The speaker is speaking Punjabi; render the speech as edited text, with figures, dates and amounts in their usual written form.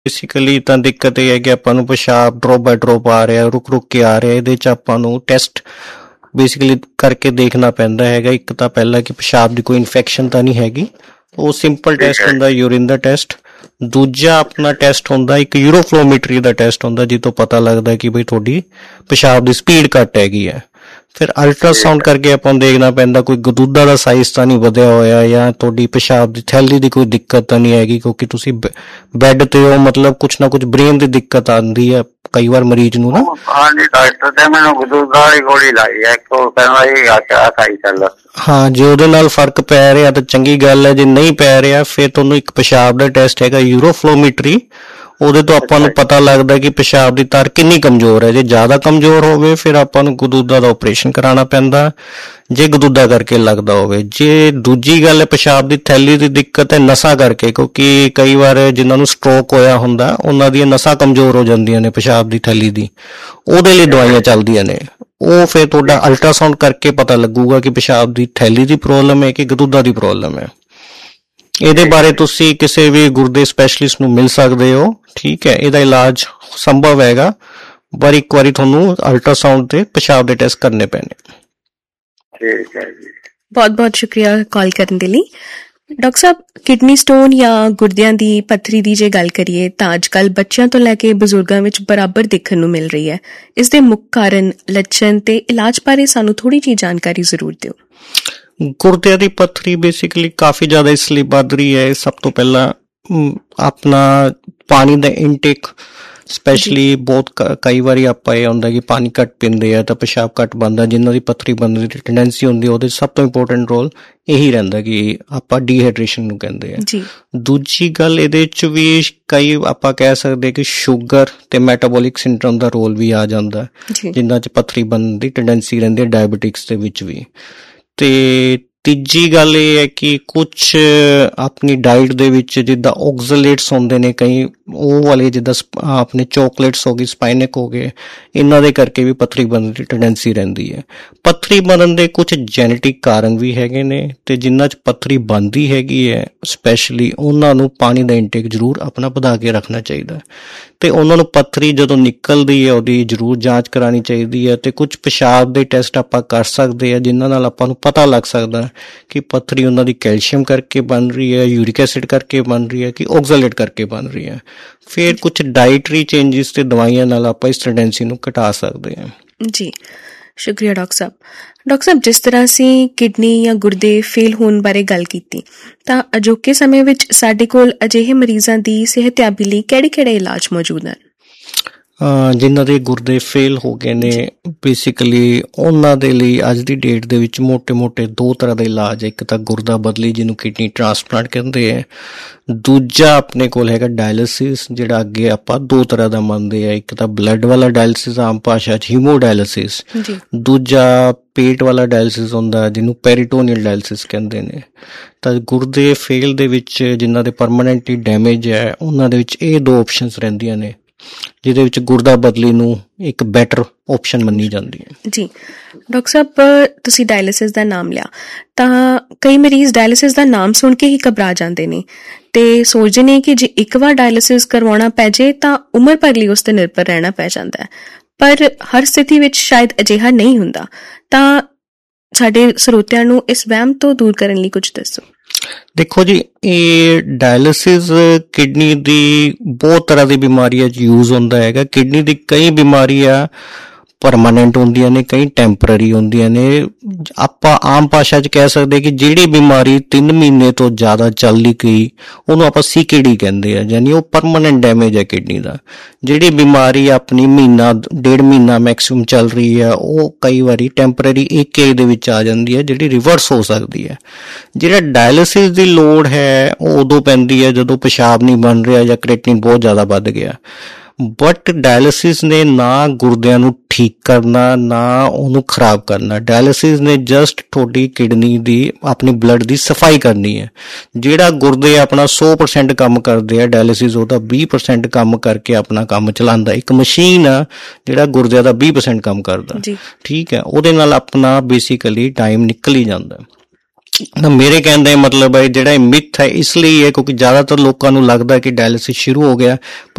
ਬੇਸਿਕਲੀ ਤਾਂ ਦਿੱਕਤ ਇਹ ਹੈ ਕਿ ਆਪਾਂ ਨੂੰ ਪਿਸ਼ਾਬ ਡ੍ਰੌਪ ਬਾਈ ਡ੍ਰੌਪ ਆ ਰਿਹਾ, ਰੁਕ ਕੇ ਆ ਰਿਹਾ। ਇਹਦੇ 'ਚ ਆਪਾਂ ਨੂੰ ਟੈਸਟ ਬੇਸਿਕਲੀ ਕਰਕੇ ਦੇਖਣਾ ਪੈਂਦਾ ਹੈਗਾ। ਇੱਕ ਤਾਂ ਪਹਿਲਾਂ ਕਿ ਪਿਸ਼ਾਬ ਦੀ ਕੋਈ ਇਨਫੈਕਸ਼ਨ ਤਾਂ ਨਹੀਂ ਹੈਗੀ, ਉਹ ਸਿੰਪਲ ਟੈਸਟ ਹੁੰਦਾ ਯੂਰਿਨ ਦਾ ਟੈਸਟ। ਦੂਜਾ ਆਪਣਾ ਟੈਸਟ ਹੁੰਦਾ ਇੱਕ ਯੂਰੋਫਲੋਮੀਟਰੀ ਦਾ ਟੈਸਟ ਹੁੰਦਾ, ਜਿਸ ਤੋਂ ਪਤਾ ਲੱਗਦਾ ਕਿ ਬਈ ਤੁਹਾਡੀ ਪਿਸ਼ਾਬ ਦੀ ਸਪੀਡ ਘੱਟ ਹੈਗੀ ਹੈ। ਫਿਰ ਅਲਟਰਾਸਾਊਂਡ ਕਰਕੇ ਆਪਾਂ ਨੂੰ ਦੇਖਣਾ ਪੈਂਦਾ ਕੋਈ ਗਦੂਦਾ ਦਾ ਸਾਈਜ਼ ਤਾਂ ਨਹੀਂ ਵਧਿਆ ਹੋਇਆ, ਜਾਂ ਤੁਹਾਡੀ ਪਿਸ਼ਾਬ ਦੀ ਥੈਲੀ ਦੀ ਕੋਈ ਦਿੱਕਤ ਤਾਂ ਨਹੀਂ ਹੈਗੀ, ਕਿਉਂਕਿ ਤੁਸੀਂ ਬੈੱਡ ਤੇ ਹੋ, ਮਤਲਬ ਕੁਛ ਨਾ ਕੁਛ ਬ੍ਰੇਨ ਦੀ ਦਿੱਕਤ ਆਉਂਦੀ ਹੈ ਕਈ ਵਾਰ ਮਰੀਜ਼ ਨੂੰ ਨਾ। ਹਾਂਜੀ ਡਾਕਟਰ ਤੇ ਮੈਨੂੰ ਗਦੂਦਾ ਵਾਲੀ ਗੋਲੀ ਲਾਈ ਹੈ, ਕਹਿੰਦਾ ਇਹ ਆਚਾ ਖਾਈ ਚੱਲ। ਹਾਂ, ਜੇ ਉਹਦੇ ਨਾਲ ਫਰਕ ਪੈ ਰਿਹਾ ਤਾਂ ਚੰਗੀ ਗੱਲ ਹੈ, ਜੇ ਨਹੀਂ ਪੈ ਰਿਹਾ ਫਿਰ ਤੁਹਾਨੂੰ ਇੱਕ ਪਿਸ਼ਾਬ ਦਾ ਟੈਸਟ ਹੈਗਾ ਯੂਰੋਫਲੋਮੀਟਰੀ। ਉਹਦੇ ਤੋਂ ਆਪਾਂ ਨੂੰ ਪਤਾ ਲੱਗਦਾ ਕਿ ਪਿਸ਼ਾਬ ਦੀ ਤਾਰ ਕਿੰਨੀ ਕਮਜ਼ੋਰ ਹੈ। ਜੇ ਜ਼ਿਆਦਾ ਕਮਜ਼ੋਰ ਹੋਵੇ ਫਿਰ ਆਪਾਂ ਨੂੰ ਗਦੂਦਾ ਦਾ ਆਪਰੇਸ਼ਨ ਕਰਾਉਣਾ ਪੈਂਦਾ, ਜੇ ਗਦੂਦਾ ਕਰਕੇ ਲੱਗਦਾ ਹੋਵੇ। ਜੇ ਦੂਜੀ ਗੱਲ ਹੈ ਪਿਸ਼ਾਬ ਦੀ ਥੈਲੀ ਦੀ ਦਿੱਕਤ ਹੈ ਨਸਾਂ ਕਰਕੇ, ਕਿਉਂਕਿ ਕਈ ਵਾਰ ਜਿਨ੍ਹਾਂ ਨੂੰ ਸਟ੍ਰੋਕ ਹੋਇਆ ਹੁੰਦਾ ਉਹਨਾਂ ਦੀਆਂ ਨਸਾਂ ਕਮਜ਼ੋਰ ਹੋ ਜਾਂਦੀਆਂ ਨੇ ਪਿਸ਼ਾਬ ਦੀ ਥੈਲੀ ਦੀ, ਉਹਦੇ ਲਈ ਦਵਾਈਆਂ ਚੱਲਦੀਆਂ ਨੇ। ਉਹ ਫਿਰ ਤੁਹਾਡਾ ਅਲਟਰਾਸਾਊਂਡ ਕਰਕੇ ਪਤਾ ਲੱਗੂਗਾ ਕਿ ਪਿਸ਼ਾਬ ਦੀ ਥੈਲੀ ਦੀ ਪ੍ਰੋਬਲਮ ਹੈ ਕਿ ਗਦੂਦਾ ਦੀ ਪ੍ਰੋਬਲਮ ਹੈ। ਇਹਦੇ ਬਾਰੇ ਤੁਸੀਂ ਕਿਸੇ ਵੀ ਗੁਰਦੇ ਸਪੈਸ਼ਲਿਸਟ ਨੂੰ ਮਿਲ ਸਕਦੇ ਹੋ, ਠੀਕ ਹੈ। ਇਹਦਾ ਇਲਾਜ ਸੰਭਵ ਹੈਗਾ, ਪਰ ਇੱਕ ਵਾਰੀ ਤੁਹਾਨੂੰ ਅਲਟਰਾਸਾਊਂਡ ਤੇ ਪਿਸ਼ਾਬ ਦੇ ਟੈਸਟ ਕਰਨੇ ਪੈਣੇ। ਠੀਕ ਹੈ ਜੀ, ਬਹੁਤ ਬਹੁਤ ਸ਼ੁਕਰੀਆ ਕਾਲ ਕਰਨ ਦੇ ਲਈ। ਡਾਕਟਰ ਸਾਹਿਬ, ਕਿਡਨੀ ਸਟੋਨ ਜਾਂ ਗੁਰਦਿਆਂ ਦੀ ਪੱਥਰੀ ਦੀ ਜੇ ਗੱਲ ਕਰੀਏ ਤਾਂ ਅੱਜ ਕੱਲ੍ਹ ਬੱਚਿਆਂ ਤੋਂ ਲੈ ਕੇ ਬਜ਼ੁਰਗਾਂ ਵਿੱਚ ਬਰਾਬਰ ਦੇਖਣ ਨੂੰ ਮਿਲ ਰਹੀ ਹੈ। ਇਸ ਦੇ ਮੁੱਖ ਕਾਰਨ, ਲੱਛਣ ਤੇ ਇਲਾਜ ਬਾਰੇ ਸਾਨੂੰ ਥੋੜੀ ਜਿਹੀ ਜਾਣਕਾਰੀ ਜ਼ਰੂਰ ਦਿਓ। ਗੁਰਦਿਆਂ ਦੀ ਪੱਥਰੀ ਬੇਸਿਕਲੀ ਕਾਫੀ ਜ਼ਿਆਦਾ ਇਸ ਲਈ ਵੱਧ ਰਹੀ ਹੈ। ਸਭ ਤੋਂ ਪਹਿਲਾਂ ਆਪਣਾ ਪਾਣੀ ਦਾ ਇਨਟੇਕ ਸਪੈਸ਼ਲੀ ਬਹੁਤ ਕਈ ਵਾਰੀ ਆਪਾਂ ਇਹ ਹੁੰਦਾ ਕਿ ਪਾਣੀ ਘੱਟ ਪੀਂਦੇ ਆ ਤਾਂ ਪਿਸ਼ਾਬ ਘੱਟ ਬਣਦਾ, ਜਿਨ੍ਹਾਂ ਦੀ ਪੱਥਰੀ ਬਣਨ ਦੀ ਟੈਂਡੈਂਸੀ ਹੁੰਦੀ ਉਹਦੇ ਸਭ ਤੋਂ ਇੰਪੋਰਟੈਂਟ ਰੋਲ ਇਹੀ ਰਹਿੰਦਾ ਕਿ ਆਪਾਂ ਡੀਹਾਈਡਰੇਸ਼ਨ ਨੂੰ ਕਹਿੰਦੇ ਆ। ਦੂਜੀ ਗੱਲ ਇਹਦੇ 'ਚ ਵੀ ਕਈ ਆਪਾਂ ਕਹਿ ਸਕਦੇ ਕਿ ਸ਼ੂਗਰ ਤੇ ਮੈਟਾਬੋਲਿਕ ਸਿੰਡਰਮ ਦਾ ਰੋਲ ਵੀ ਆ ਜਾਂਦਾ, ਜਿਨ੍ਹਾਂ 'ਚ ਪੱਥਰੀ ਬਣਨ ਦੀ ਟੈਂਡੈਂਸੀ ਰਹਿੰਦੀ ਹੈ ਡਾਇਬਟਿਕਸ ਦੇ ਵਿੱਚ ਵੀ। ਤੇ ਤੀਜੀ ਗੱਲ ਇਹ ਹੈ ਕਿ ਕੁਛ ਆਪਣੀ ਡਾਈਟ ਦੇ ਵਿੱਚ ਜਿੱਦਾਂ ਆਕਜ਼ਲੇਟਸ ਹੁੰਦੇ ਨੇ ਕਈ, ਉਹ ਵਾਲੇ ਜਿੱਦਾਂ ਆਪਣੇ ਚੋਕਲੇਟਸ ਹੋ ਗਈ, ਸਪਾਈਨਕ ਹੋ ਗਏ, ਇਹਨਾਂ ਦੇ ਕਰਕੇ ਵੀ ਪੱਥਰੀ ਬਣਨ ਦੀ ਟੈਂਡੈਂਸੀ ਰਹਿੰਦੀ ਹੈ। ਪੱਥਰੀ ਬਣਨ ਦੇ ਕੁਛ ਜੈਨੇਟਿਕ ਕਾਰਨ ਵੀ ਹੈਗੇ ਨੇ, ਤੇ ਜਿਨ੍ਹਾਂ 'ਚ ਪੱਥਰੀ ਬਣਦੀ ਹੈਗੀ ਹੈ ਸਪੈਸ਼ਲੀ ਉਹਨਾਂ ਨੂੰ ਪਾਣੀ ਦਾ ਇਨਟੇਕ ਜ਼ਰੂਰ ਆਪਣਾ ਵਧਾ ਕੇ ਰੱਖਣਾ ਚਾਹੀਦਾ, ਤੇ ਉਹਨਾਂ ਨੂੰ ਪੱਥਰੀ ਜਦੋਂ ਨਿਕਲਦੀ ਹੈ ਉਹਦੀ ਜ਼ਰੂਰ ਜਾਂਚ ਕਰਾਉਣੀ ਚਾਹੀਦੀ ਹੈ। ਤੇ ਕੁਛ ਪਿਸ਼ਾਬ ਦੇ ਟੈਸਟ ਆਪਾਂ ਕਰ ਸਕਦੇ ਆ ਜਿਨ੍ਹਾਂ ਨਾਲ ਆਪਾਂ ਨੂੰ ਪਤਾ ਲੱਗ ਸਕਦਾ ਕਿ ਪੱਥਰੀ ਉਹਨਾਂ ਦੀ ਕੈਲਸ਼ੀਅਮ ਕਰਕੇ ਬਣ ਰਹੀ ਹੈ, ਯੂਰਿਕ ਐਸਿਡ ਕਰਕੇ ਬਣ ਰਹੀ ਹੈ ਕਿ ਆਕਜ਼ਲੇਟ ਕਰਕੇ ਬਣ ਰਹੀ ਹੈ। ਫਿਰ ਕੁਛ ਡਾਈਟਰੀ ਚੇਂਜਸ ਤੇ ਦਵਾਈਆਂ ਨਾਲ ਆਪਾਂ ਇਸ ਟੈਂਡੈਂਸੀ ਨੂੰ ਘਟਾ ਸਕਦੇ ਹਾਂ। ਜੀ, ਸ਼ੁਕਰੀਆ ਡਾਕਟਰ ਸਾਹਿਬ। ਡਾਕਟਰ ਸਾਹਿਬ, ਜਿਸ ਤਰ੍ਹਾਂ ਅਸੀਂ ਕਿਡਨੀ ਜਾਂ ਗੁਰਦੇ ਫੇਲ ਹੋਣ ਬਾਰੇ ਗੱਲ ਕੀਤੀ, ਤਾਂ ਅਜੋਕੇ ਸਮੇਂ ਵਿੱਚ ਸਾਡੇ ਕੋਲ ਅਜਿਹੇ ਮਰੀਜ਼ਾਂ ਦੀ ਸਿਹਤਯਾਬੀ ਲਈ ਕਿਹੜੇ-ਕਿਹੜੇ ਇਲਾਜ ਮੌਜੂਦ ਹਨ? ਜਿਨ੍ਹਾਂ ਦੇ ਗੁਰਦੇ ਫੇਲ ਹੋ ਗਏ ਨੇ ਬੇਸਿਕਲੀ ਉਹਨਾਂ ਦੇ ਲਈ ਅੱਜ ਦੀ ਡੇਟ ਦੇ ਵਿੱਚ ਮੋਟੇ ਦੋ ਤਰ੍ਹਾਂ ਦਾ ਇਲਾਜ ਹੈ। ਇੱਕ ਤਾਂ ਗੁਰਦਾ ਬਦਲੀ ਜਿਹਨੂੰ ਕਿਡਨੀ ਟ੍ਰਾਂਸਪਲਾਂਟ ਕਹਿੰਦੇ ਹੈ, ਦੂਜਾ ਆਪਣੇ ਕੋਲ ਹੈਗਾ ਡਾਇਲਿਸਿਸ, ਜਿਹੜਾ ਅੱਗੇ ਆਪਾਂ ਦੋ ਤਰ੍ਹਾਂ ਦਾ ਮੰਨਦੇ ਆ। ਇੱਕ ਤਾਂ ਬਲੱਡ ਵਾਲਾ ਡਾਇਲਿਸਿਸ ਆਮ ਭਾਸ਼ਾ 'ਚ ਹੀਮੋਡਾਇਲਿਸਿਸ, ਦੂਜਾ ਪੇਟ ਵਾਲਾ ਡਾਇਲਿਸਿਸ ਹੁੰਦਾ ਜਿਹਨੂੰ ਪੈਰੀਟੋਨੀਅਲ ਡਾਇਲਿਸਿਸ ਕਹਿੰਦੇ ਨੇ। ਤਾਂ ਗੁਰਦੇ ਫੇਲ ਦੇ ਵਿੱਚ ਜਿਨ੍ਹਾਂ ਦੇ ਪਰਮਾਨੈਂਟਲੀ ਡੈਮੇਜ ਹੈ ਉਹਨਾਂ ਦੇ ਵਿੱਚ ਇਹ ਦੋ ਆਪਸ਼ਨਸ ਰਹਿੰਦੀਆਂ ਨੇ, ਜਿਹਦੇ ਵਿੱਚ ਗੁਰਦਾ ਬਦਲੀ ਨੂੰ ਇੱਕ ਬੈਟਰ ਆਪਸ਼ਨ ਮੰਨੀ ਜਾਂਦੀ ਹੈ। ਜੀ ਡਾਕਟਰ ਸਾਹਿਬ, ਤੁਸੀਂ ਡਾਇਲਿਸਿਸ ਦਾ ਨਾਮ ਲਿਆ, ਤਾਂ ਕਈ ਮਰੀਜ਼ ਡਾਇਲਿਸਿਸ ਦਾ ਨਾਮ ਸੁਣ ਕੇ ਹੀ ਘਬਰਾ ਜਾਂਦੇ ਨੇ ਤੇ ਸੋਚਦੇ ਨੇ ਕਿ ਜੇ ਇੱਕ ਵਾਰ ਡਾਇਲਿਸਿਸ ਕਰਵਾਉਣਾ ਪੈ ਜੇ ਤਾਂ ਉਮਰ ਭਰ ਲਈ ਉਸ ਤੇ ਨਿਰਭਰ ਰਹਿਣਾ ਪੈ ਜਾਂਦਾ ਹੈ, ਪਰ ਹਰ ਸਥਿਤੀ ਵਿੱਚ ਸ਼ਾਇਦ ਅਜਿਹਾ ਨਹੀਂ ਹੁੰਦਾ। ਤਾਂ ਸਾਡੇ ਸਰੋਤਿਆਂ ਨੂੰ ਇਸ ਵਹਿਮ ਤੋਂ ਦੂਰ ਕਰਨ ਲਈ ਕੁਝ ਦੱਸੋ। ਦੇਖੋ ਜੀ, ਇਹ ਡਾਇਲਿਸਿਸ ਕਿਡਨੀ ਦੀ ਬਹੁਤ ਤਰ੍ਹਾਂ ਦੀ ਬਿਮਾਰੀਆਂ 'ਚ ਯੂਜ਼ ਹੁੰਦਾ ਹੈਗਾ। ਕਿਡਨੀ ਦੀ ਕਈ ਬਿਮਾਰੀਆਂ ਪਰਮਾਨੈਂਟ ਹੁੰਦੀਆਂ ਨੇ, ਕਈ ਟੈਂਪਰਰੀ ਹੁੰਦੀਆਂ ਨੇ। ਆਪਾਂ ਆਮ ਭਾਸ਼ਾ 'ਚ ਕਹਿ ਸਕਦੇ ਕਿ ਜਿਹੜੀ ਬਿਮਾਰੀ 3 ਮਹੀਨੇ ਤੋਂ ਜ਼ਿਆਦਾ ਚੱਲਦੀ ਗਈ ਉਹਨੂੰ ਆਪਾਂ CKD ਕਹਿੰਦੇ ਆ, ਯਾਨੀ ਉਹ ਪਰਮਾਨੈਂਟ ਡੈਮੇਜ ਹੈ ਕਿਡਨੀ ਦਾ। ਜਿਹੜੀ ਬਿਮਾਰੀ ਆਪਣੀ ਮਹੀਨਾ 1.5 ਮਹੀਨਾ ਮੈਕਸਿਮਮ ਚੱਲ ਰਹੀ ਹੈ ਉਹ ਕਈ ਵਾਰੀ ਟੈਂਪਰਰੀ ਇੱਕ ਏਜ ਦੇ ਵਿੱਚ ਆ ਜਾਂਦੀ ਹੈ, ਜਿਹੜੀ ਰਿਵਰਸ ਹੋ ਸਕਦੀ ਹੈ। ਜਿਹੜਾ ਡਾਇਲਿਸਿਸ ਦੀ ਲੋੜ ਹੈ ਉਹ ਉਦੋਂ ਪੈਂਦੀ ਹੈ ਜਦੋਂ ਪਿਸ਼ਾਬ ਨਹੀਂ ਬਣ ਰਿਹਾ ਜਾਂ ਕ੍ਰੀਏਟਿਨਿਨ ਬਹੁਤ ਜ਼ਿਆਦਾ ਵੱਧ ਗਿਆ। ਬਟ ਡਾਇਲਿਸਿਸ ਨੇ ਨਾ ਗੁਰਦਿਆਂ ਨੂੰ ਠੀਕ ਕਰਨਾ ਨਾ ਉਹਨੂੰ ਖਰਾਬ ਕਰਨਾ। ਡਾਇਲਿਸਿਸ ਨੇ ਜਸਟ ਤੁਹਾਡੀ ਕਿਡਨੀ ਦੀ ਆਪਣੀ ਬਲੱਡ ਦੀ ਸਫਾਈ ਕਰਨੀ ਹੈ। ਜਿਹੜਾ ਗੁਰਦੇ ਆਪਣਾ 100% ਕੰਮ ਕਰਦੇ ਆ, ਡਾਇਲਿਸਿਸ ਉਹਦਾ 20% ਕੰਮ ਕਰਕੇ ਆਪਣਾ ਕੰਮ ਚਲਾਉਂਦਾ। ਇੱਕ ਮਸ਼ੀਨ ਆ ਜਿਹੜਾ ਗੁਰਦਿਆਂ ਦਾ 20% ਕੰਮ ਕਰਦਾ, ਠੀਕ ਹੈ। ਉਹਦੇ ਨਾਲ ਆਪਣਾ ਬੇਸਿਕਲੀ ਟਾਈਮ ਨਿਕਲ ਹੀ ਜਾਂਦਾ। ਮੇਰੇ ਕਹਿਣ ਦਾ ਮਤਲਬ ਹੈ ਜਿਹੜਾ ਇਹ ਮਿਥ ਹੈ ਇਸ ਲਈ ਹੈ ਕਿਉਂਕਿ ਜ਼ਿਆਦਾਤਰ ਲੋਕਾਂ ਨੂੰ ਲੱਗਦਾ ਕਿ ਡਾਇਲਿਸਿਸ ਸ਼ੁਰੂ ਹੋ ਗਿਆ,